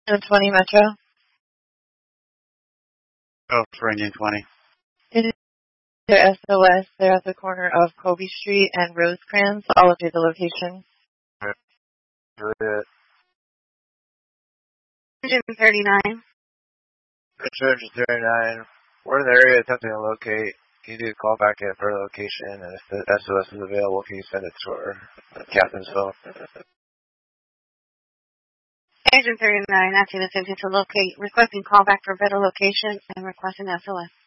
And 20 Metro. Oh, for Indian 20. It is their SOS. They're at the corner of Kobe Street and Rosecrans. I'll update the location. Juliet. 139. Church 39. We're in the area attempting to locate. Can you do a call back at further location? And if the SOS is available, can you send it to our captain's phone? Agent 39, asking the citizen to locate, requesting callback for better location and requesting SOS.